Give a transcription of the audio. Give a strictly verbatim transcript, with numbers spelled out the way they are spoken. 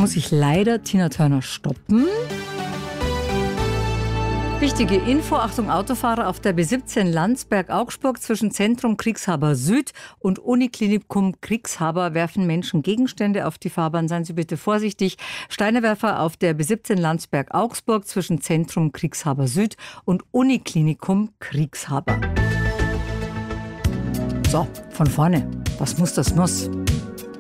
muss ich leider Tina Turner stoppen. Wichtige Info, Achtung Autofahrer, auf der B siebzehn Landsberg-Augsburg zwischen Zentrum Kriegshaber Süd und Uniklinikum Kriegshaber werfen Menschen Gegenstände auf die Fahrbahn. Seien Sie bitte vorsichtig. Steinewerfer auf der B siebzehn Landsberg-Augsburg zwischen Zentrum Kriegshaber Süd und Uniklinikum Kriegshaber. So, von vorne. Was muss, das muss.